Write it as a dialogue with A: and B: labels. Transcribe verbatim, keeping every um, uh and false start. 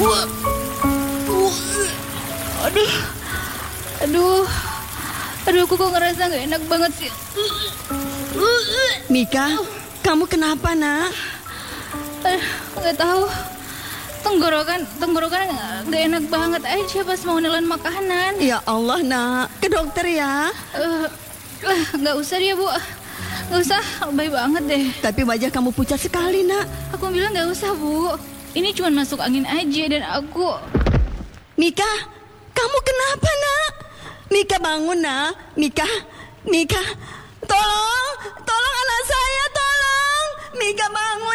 A: Aduh, aduh, aduh, aku kok ngerasa gak enak banget sih.
B: Mika, kamu kenapa nak?
A: Aduh, gak tahu. Tenggorokan, tenggorokan gak enak banget aja pas mau nelan makanan.
B: Ya Allah nak, ke dokter ya.
A: Uh, uh, gak usah dia bu, gak usah, baik banget deh.
B: Tapi wajah kamu pucat sekali nak.
A: Aku bilang gak usah bu, ini cuma masuk angin aja dan aku.
B: Mika, kamu kenapa nak? Mika bangun nak. Mika, Mika, tolong, tolong anak saya, tolong. Mika bangun